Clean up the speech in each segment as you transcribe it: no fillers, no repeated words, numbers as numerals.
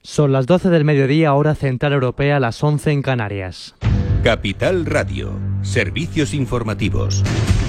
Son las 12 del mediodía, hora central europea, las 11 en Canarias. Capital Radio, servicios informativos.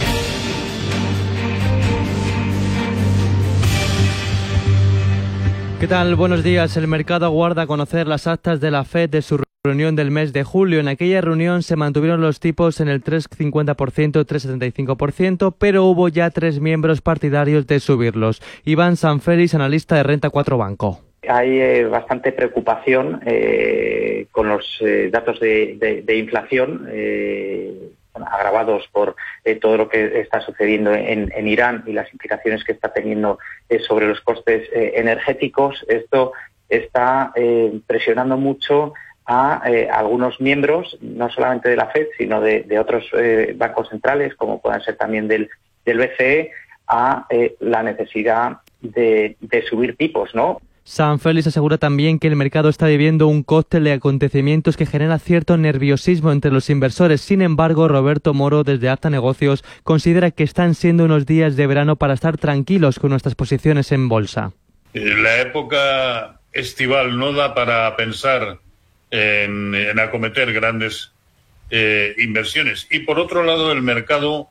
¿Qué tal? Buenos días. El mercado aguarda conocer las actas de la FED de su reunión del mes de julio. En aquella reunión se mantuvieron los tipos en el 3,50%, 3,75%, pero hubo ya 3 miembros partidarios de subirlos. Iván Sanfélix, analista de Renta 4 Banco. Hay bastante preocupación con los datos de inflación agravados por todo lo que está sucediendo en Irán y las implicaciones que está teniendo sobre los costes energéticos. Esto está presionando mucho a algunos miembros, no solamente de la FED, sino de otros bancos centrales, como puedan ser también del BCE, a la necesidad de subir tipos, ¿no? Sanfélix asegura también que el mercado está viviendo un cóctel de acontecimientos que genera cierto nerviosismo entre los inversores. Sin embargo, Roberto Moro, desde Apta Negocios, considera que están siendo unos días de verano para estar tranquilos con nuestras posiciones en bolsa. La época estival no da para pensar en acometer grandes inversiones. Y por otro lado, el mercado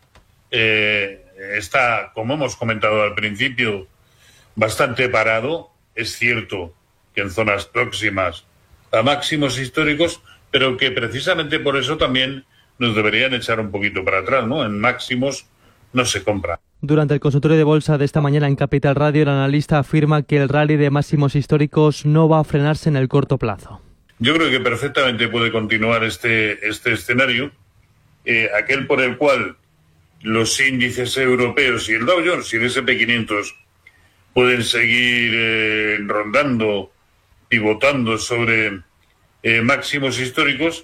está, como hemos comentado al principio, bastante parado. Es cierto que en zonas próximas a máximos históricos, pero que precisamente por eso también nos deberían echar un poquito para atrás, ¿no? En máximos no se compra. Durante el consultorio de bolsa de esta mañana en Capital Radio, el analista afirma que el rally de máximos históricos no va a frenarse en el corto plazo. Yo creo que perfectamente puede continuar este escenario, aquel por el cual los índices europeos y el Dow Jones y el S&P 500 pueden seguir rondando, pivotando sobre máximos históricos.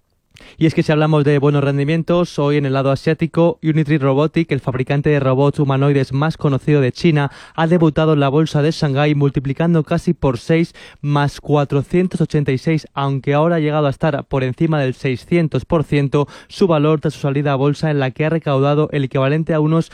Y es que si hablamos de buenos rendimientos, hoy en el lado asiático, Unitree Robotics, el fabricante de robots humanoides más conocido de China, ha debutado en la bolsa de Shanghái multiplicando casi por 6 más 486, aunque ahora ha llegado a estar por encima del 600% su valor tras su salida a bolsa, en la que ha recaudado el equivalente a unos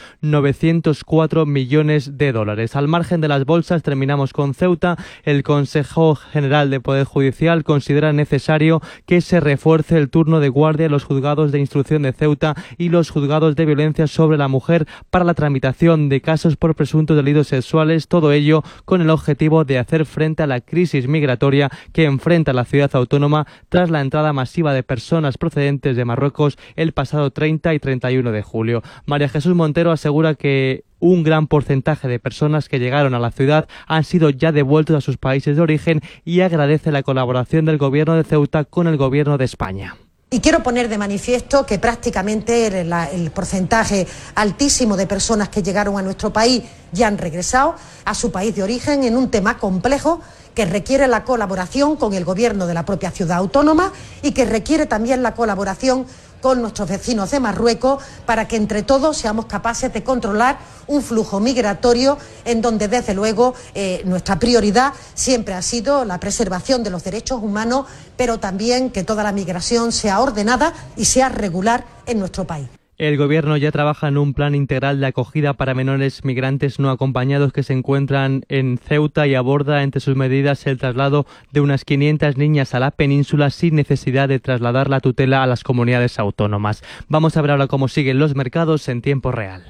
904 millones de dólares. Al margen de las bolsas, terminamos con Ceuta. El Consejo General de Poder Judicial considera necesario que se refuerce el turno de guardia en los juzgados de instrucción de Ceuta y los juzgados de violencia sobre la mujer para la tramitación de casos por presuntos delitos sexuales, todo ello con el objetivo de hacer frente a la crisis migratoria que enfrenta la ciudad autónoma tras la entrada masiva de personas procedentes de Marruecos el pasado 30 y 31 de julio. María Jesús Montero asegura que un gran porcentaje de personas que llegaron a la ciudad han sido ya devueltos a sus países de origen y agradece la colaboración del gobierno de Ceuta con el gobierno de España. Y quiero poner de manifiesto que prácticamente el porcentaje altísimo de personas que llegaron a nuestro país ya han regresado a su país de origen en un tema complejo que requiere la colaboración con el gobierno de la propia ciudad autónoma y que requiere también la colaboración con nuestros vecinos de Marruecos para que entre todos seamos capaces de controlar un flujo migratorio en donde desde luego nuestra prioridad siempre ha sido la preservación de los derechos humanos, pero también que toda la migración sea ordenada y sea regular en nuestro país. El Gobierno ya trabaja en un plan integral de acogida para menores migrantes no acompañados que se encuentran en Ceuta y aborda entre sus medidas el traslado de unas 500 niñas a la península sin necesidad de trasladar la tutela a las comunidades autónomas. Vamos a ver ahora cómo siguen los mercados en tiempo real.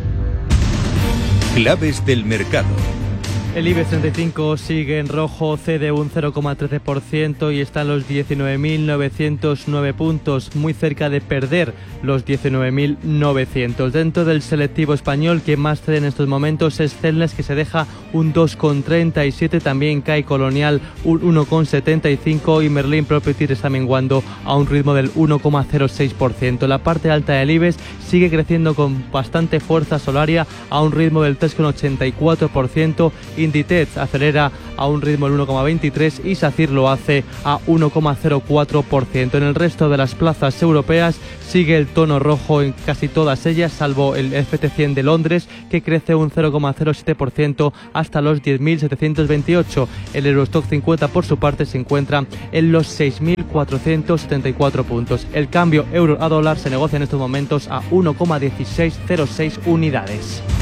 Claves del mercado. El IBEX 35 sigue en rojo, cede un 0,13% y está en los 19.909 puntos, muy cerca de perder los 19.900. Dentro del selectivo español, que más cede en estos momentos es Celnes, que se deja un 2,37, también cae Colonial un 1,75 y Merlin Properties está menguando a un ritmo del 1,06%. La parte alta del IBEX sigue creciendo con bastante fuerza, Solaria a un ritmo del 3,84%, Inditex acelera a un ritmo del 1,23% y SACIR lo hace a 1,04%. En el resto de las plazas europeas sigue el tono rojo en casi todas ellas, salvo el FT100 de Londres, que crece un 0,07% hasta los 10.728. El Eurostock 50, por su parte, se encuentra en los 6.474 puntos. El cambio euro a dólar se negocia en estos momentos a 1,1606 unidades.